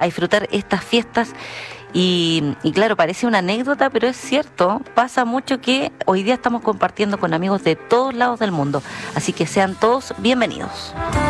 a disfrutar estas fiestas. Y claro, parece una anécdota, pero es cierto, pasa mucho que hoy día estamos compartiendo con amigos de todos lados del mundo, así que sean todos bienvenidos.